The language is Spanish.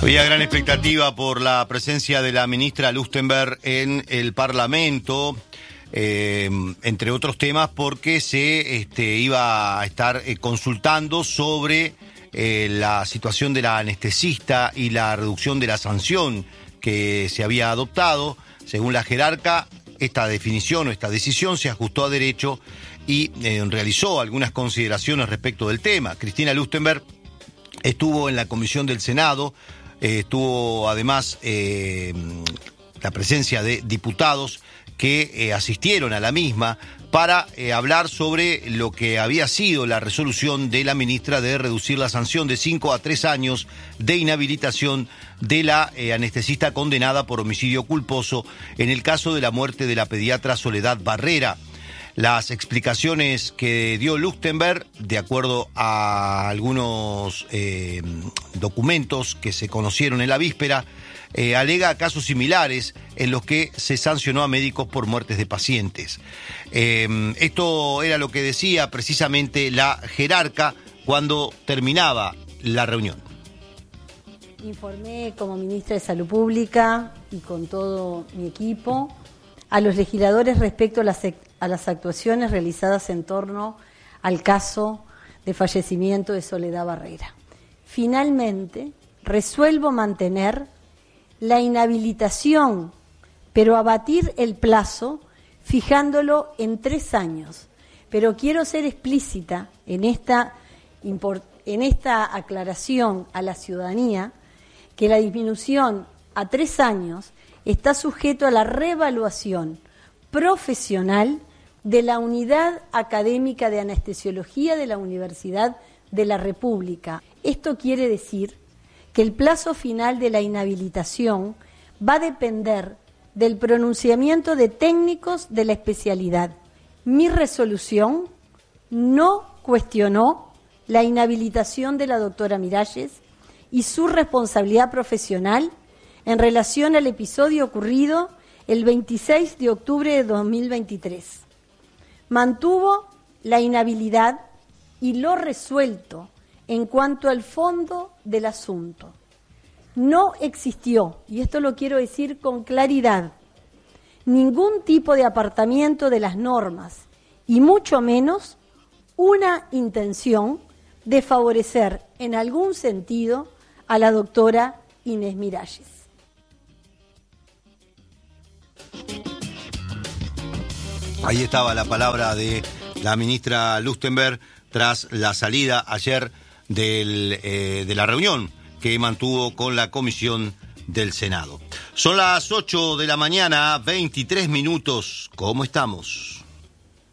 Había gran expectativa por la presencia de la ministra Lustenberg en el Parlamento, entre otros temas porque se iba a estar consultando sobre la situación de la anestesista y la reducción de la sanción que se había adoptado. Según la jerarca, esta definición o esta decisión se ajustó a derecho y realizó algunas consideraciones respecto del tema. Cristina Lustenberg estuvo en la comisión del Senado. Estuvo además la presencia de diputados que asistieron a la misma para hablar sobre lo que había sido la resolución de la ministra de reducir la sanción de 5 a 3 años de inhabilitación de la anestesista condenada por homicidio culposo en el caso de la muerte de la pediatra Soledad Barrera. Las explicaciones que dio Lustenberg, de acuerdo a algunos documentos que se conocieron en la víspera, alega casos similares en los que se sancionó a médicos por muertes de pacientes. Esto era lo que decía precisamente la jerarca cuando terminaba la reunión. Informé como ministra de Salud Pública y con todo mi equipo a los legisladores respecto a las actuaciones realizadas en torno al caso de fallecimiento de Soledad Barrera. Finalmente, resuelvo mantener la inhabilitación, pero abatir el plazo fijándolo en 3 años. Pero quiero ser explícita en esta aclaración a la ciudadanía que la disminución a 3 años está sujeto a la reevaluación profesional de la Unidad Académica de Anestesiología de la Universidad de la República. Esto quiere decir que el plazo final de la inhabilitación va a depender del pronunciamiento de técnicos de la especialidad. Mi resolución no cuestionó la inhabilitación de la doctora Miralles y su responsabilidad profesional en relación al episodio ocurrido el 26 de octubre de 2023. Mantuvo la inhabilidad y lo resuelto en cuanto al fondo del asunto. No existió, y esto lo quiero decir con claridad, ningún tipo de apartamiento de las normas, y mucho menos una intención de favorecer en algún sentido a la doctora Inés Miralles. Ahí estaba la palabra de la ministra Lustenberg tras la salida ayer de la reunión que mantuvo con la comisión del Senado. Son las 8 de la mañana, 23 minutos. ¿Cómo estamos?